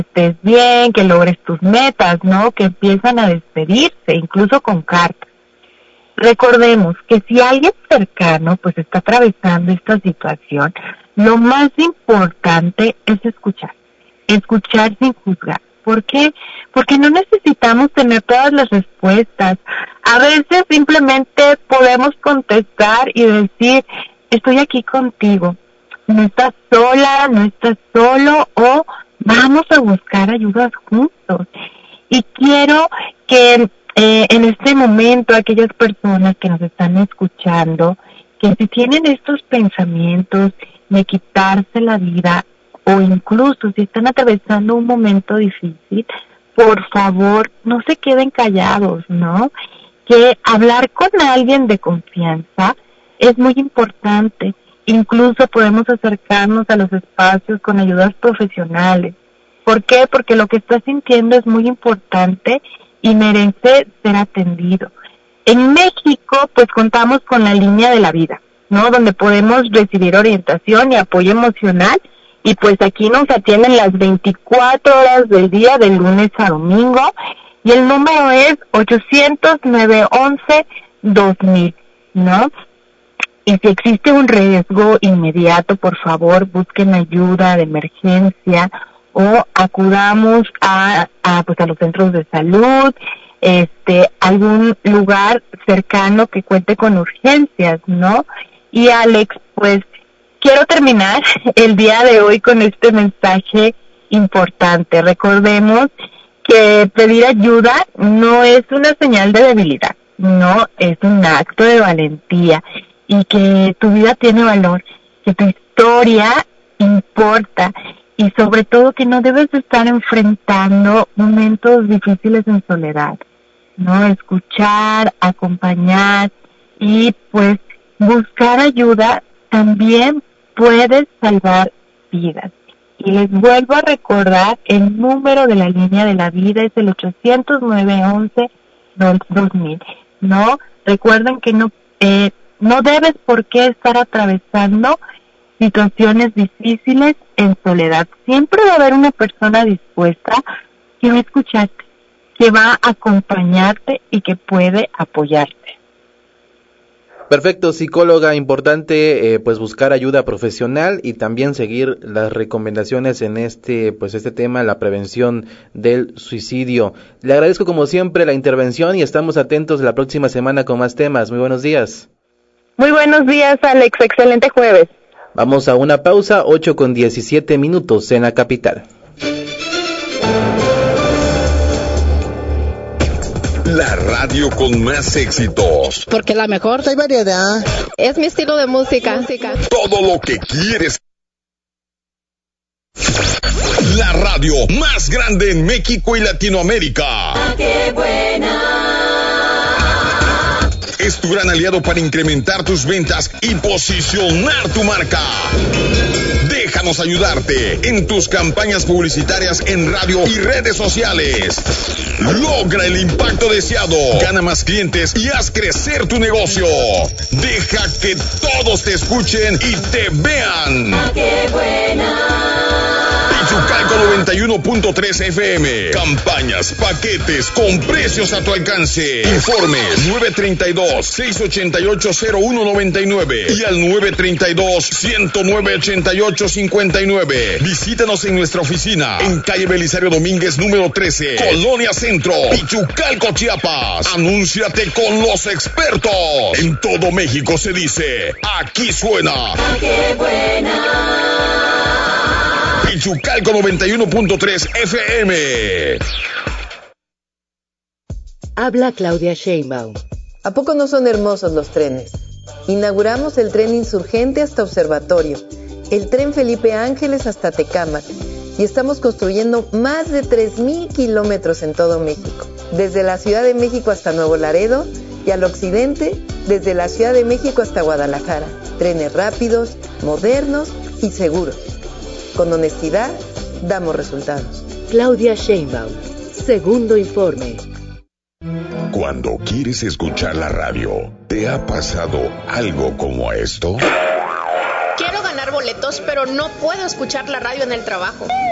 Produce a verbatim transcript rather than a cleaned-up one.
estés bien, que logres tus metas, ¿no? Que empiezan a despedirse, incluso con cartas. Recordemos que si alguien cercano pues está atravesando esta situación, lo más importante es escuchar, escuchar sin juzgar. ¿Por qué? Porque no necesitamos tener todas las respuestas. A veces simplemente podemos contestar y decir, estoy aquí contigo, no estás sola, no estás solo, o vamos a buscar ayuda juntos. Y quiero que eh, en este momento aquellas personas que nos están escuchando, que si tienen estos pensamientos de quitarse la vida, o incluso si están atravesando un momento difícil, por favor, no se queden callados, ¿no? Que hablar con alguien de confianza es muy importante. Incluso podemos acercarnos a los espacios con ayudas profesionales. ¿Por qué? Porque lo que estás sintiendo es muy importante y merece ser atendido. En México, pues contamos con la línea de la vida, ¿no? Donde podemos recibir orientación y apoyo emocional. Y pues aquí nos atienden las veinticuatro horas del día, de lunes a domingo. Y el número es ochocientos, nueve once, dos mil, ¿no? Y si existe un riesgo inmediato, por favor, busquen ayuda de emergencia o acudamos a, a, pues a los centros de salud, este, algún lugar cercano que cuente con urgencias, ¿no? Y Alex, pues, quiero terminar el día de hoy con este mensaje importante. Recordemos que pedir ayuda no es una señal de debilidad, no, es un acto de valentía, y que tu vida tiene valor, que tu historia importa, y sobre todo que no debes estar enfrentando momentos difíciles en soledad, ¿no? Escuchar, acompañar y pues buscar ayuda también puede salvar vidas. Y les vuelvo a recordar, el número de la línea de la vida es el ochocientos, nueve once, dos mil, ¿no? Recuerden que no eh, no debes por qué estar atravesando situaciones difíciles en soledad. Siempre va a haber una persona dispuesta que va a escucharte, que va a acompañarte y que puede apoyarte. Perfecto, psicóloga, importante eh, pues buscar ayuda profesional y también seguir las recomendaciones en este pues este tema, la prevención del suicidio. Le agradezco como siempre la intervención y estamos atentos la próxima semana con más temas. Muy buenos días. Muy buenos días, Alex, excelente jueves. Vamos a una pausa, ocho con diecisiete minutos en la capital. La radio con más éxitos. Porque la mejor, hay variedad. Es mi estilo de música. Todo lo que quieres. La radio más grande en México y Latinoamérica. ¡Ah, qué buena! Es tu gran aliado para incrementar tus ventas y posicionar tu marca. Déjanos ayudarte en tus campañas publicitarias en radio y redes sociales. Logra el impacto deseado, gana más clientes y haz crecer tu negocio. Deja que todos te escuchen y te vean. ¡Ah, qué buena! Pichucalco noventa y uno punto tres F M. Campañas, paquetes con precios a tu alcance. Informes nueve tres dos, seis ocho ocho, cero uno nueve nueve y al nueve tres dos, uno cero nueve, ocho ocho cinco nueve. Visítanos en nuestra oficina en calle Belisario Domínguez número trece, Colonia Centro, Pichucalco, Chiapas. Anúnciate con los expertos. En todo México se dice, aquí suena. ¡Ah, qué buena! Pichucalco noventa y uno punto tres F M. Habla Claudia Sheinbaum. ¿A poco no son hermosos los trenes? Inauguramos el tren Insurgente hasta Observatorio, el tren Felipe Ángeles hasta Tecámac, y estamos construyendo más de tres mil kilómetros en todo México, desde la Ciudad de México hasta Nuevo Laredo, y al occidente, desde la Ciudad de México hasta Guadalajara. Trenes rápidos, modernos y seguros. Con honestidad, damos resultados. Claudia Sheinbaum, segundo informe. Cuando quieres escuchar la radio, ¿te ha pasado algo como esto? Quiero ganar boletos, pero no puedo escuchar la radio en el trabajo.